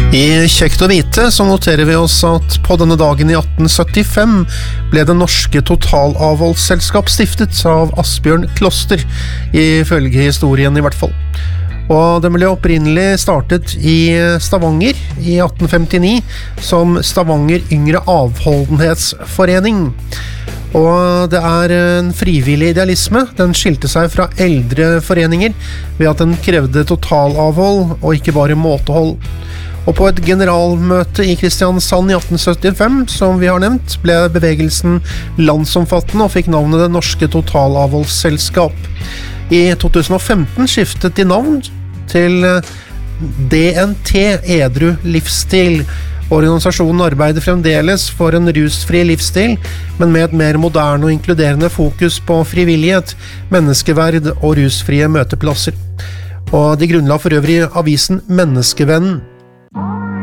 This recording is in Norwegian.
I Kjekt å vite så noterer vi oss at på denne dagen i 1875 ble det norske totalavholdsselskap stiftet av Asbjørn Kloster, ifølge historien i hvert fall. Og det ble opprinnelig startet i Stavanger i 1859 som Stavanger Yngre Avholdenhetsforening. Og det en frivillig idealisme. Den skilte seg fra eldre foreninger ved at den krevde totalavhold og ikke bare måtehold. Og på et generalmøte i Kristiansand i 1875, som vi har nevnt, ble bevegelsen landsomfattende og fikk navnet Det Norske Totalavholdsselskap. I 2015 skiftet de navn til DNT Edru Livsstil. Organisasjonen arbeider fremdeles for en rusfri livsstil, men med et mer moderne og inkluderende fokus på frivillighet, menneskeverd og rusfrie møteplasser. Og de grunnla for øvrig avisen Menneskevennen.